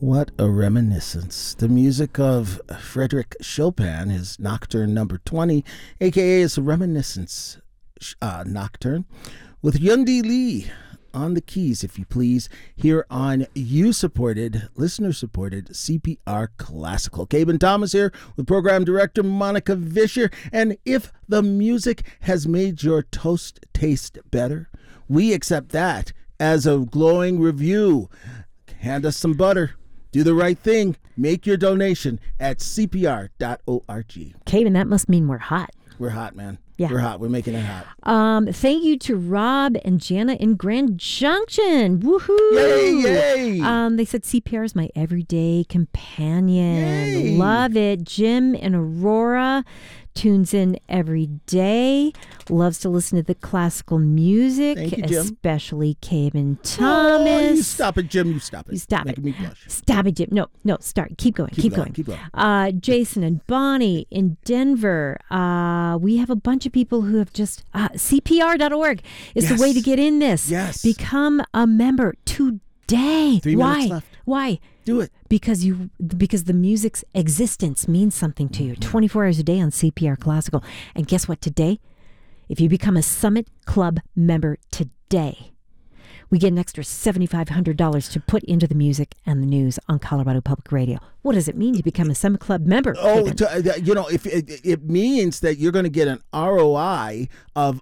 What a reminiscence. The music of Frédéric Chopin, his Nocturne number 20, a.k.a. is a reminiscence nocturne, with Yundi Lee on the keys, if you please, here on you-supported, listener-supported CPR Classical. Caben Thomas here with Program Director Monica Vischer. And if the music has made your toast taste better, we accept that as a glowing review. Hand us some butter. Do the right thing. Make your donation at cpr.org. Caben, that must mean we're hot. We're hot, man. Yeah. We're hot. We're making it hot. Thank you to Rob and Jana in Grand Junction. Woohoo! Yay! They said CPR is my everyday companion. Yay. Love it. Jim in Aurora tunes in every day. Loves to listen to the classical music. Thank you, Jim. Especially Caben Thomas. Oh, you stop it, Jim. You stop it. You stop Making it. me blush. Stop it, Jim. No, start. Keep going. Keep going. Keep going. Jason and Bonnie in Denver. We have a bunch of people who have just CPR.org is the way to get in this. Yes. Become a member today. 3 minutes left. Why? Do it. Because the music's existence means something to you. 24 hours a day on CPR Classical. And guess what? Today, if you become a Summit Club member today, we get an extra $7,500 to put into the music and the news on Colorado Public Radio. What does it mean to become a Summit Club member? If it means that you're going to get an ROI of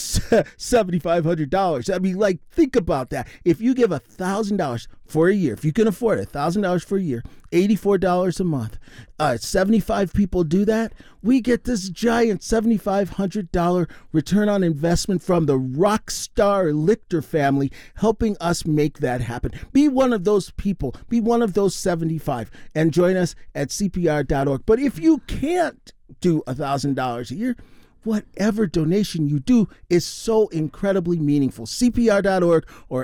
$7,500. I mean, like, think about that. If you give $1,000 for a year, if you can afford it, $1,000 for a year, $84 a month, 75 people do that, we get this giant $7,500 return on investment from the Rockstar Lichter family, helping us make that happen. Be one of those people. Be one of those 75 and join us at CPR.org. But if you can't do $1,000 a year, whatever donation you do is so incredibly meaningful. CPR.org or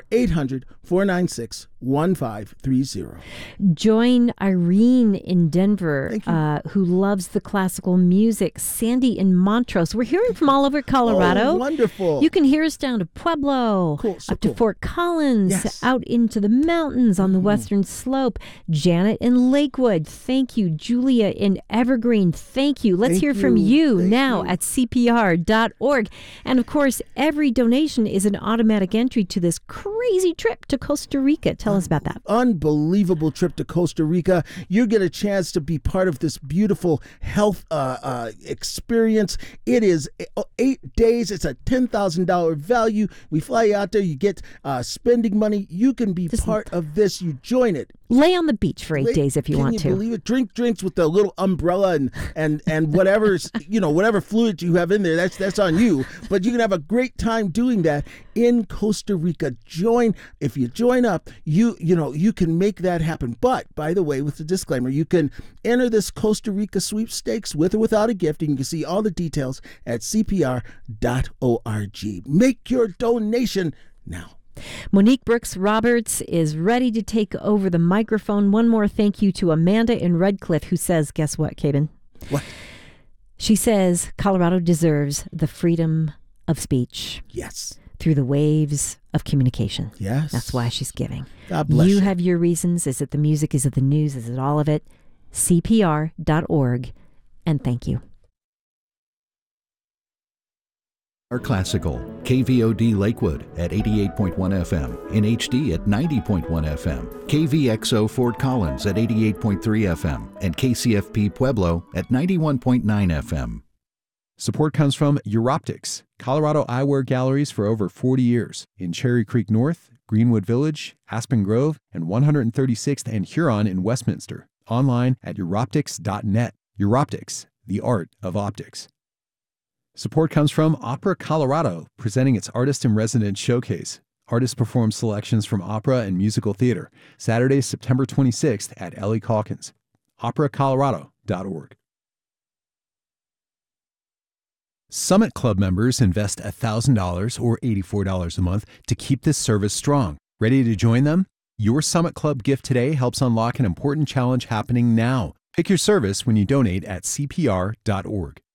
800-496-1530. Join Irene in Denver, who loves the classical music. Sandy in Montrose. We're hearing from all over Colorado. Oh, wonderful. You can hear us down to Pueblo, to Fort Collins, out into the mountains on the western slope. Janet in Lakewood. Thank you. Julia in Evergreen. Thank you. Let's hear from you now at CPR.org. And of course, every donation is an automatic entry to this crazy trip to Costa Rica. Tell us about that. Unbelievable trip to Costa Rica. You get a chance to be part of this beautiful health experience. It is 8 days. It's a $10,000 value. We fly you out there. You get spending money. You can be part of this. You join it. Lay on the beach for 8 days if you want to. Can you believe it? Drink drinks with the little umbrella and whatever's, whatever fluid you have in there, that's on you. But you can have a great time doing that in Costa Rica. If you join up, you can make that happen. But by the way, with the disclaimer, you can enter this Costa Rica sweepstakes with or without a gift, and you can see all the details at cpr.org. Make your donation now. Monique Brooks Roberts is ready to take over the microphone. One more thank you to Amanda in Red Cliff, who says, guess what, Caben? What? She says Colorado deserves the freedom of speech. Yes. Through the waves of communication. Yes. That's why she's giving. God bless you. You have your reasons. Is it the music? Is it the news? Is it all of it? CPR.org. And thank you. Our Classical, KVOD Lakewood at 88.1 FM, in HD at 90.1 FM, KVXO Fort Collins at 88.3 FM, and KCFP Pueblo at 91.9 FM. Support comes from Europtics, Colorado eyewear galleries for over 40 years in Cherry Creek North, Greenwood Village, Aspen Grove, and 136th and Huron in Westminster. Online at Europtics.net. Europtics, the art of optics. Support comes from Opera Colorado, presenting its Artist-in-Residence Showcase. Artists perform selections from opera and musical theater, Saturday, September 26th at Ellie Calkins. operacolorado.org. Summit Club members invest $1,000 or $84 a month to keep this service strong. Ready to join them? Your Summit Club gift today helps unlock an important challenge happening now. Pick your service when you donate at cpr.org.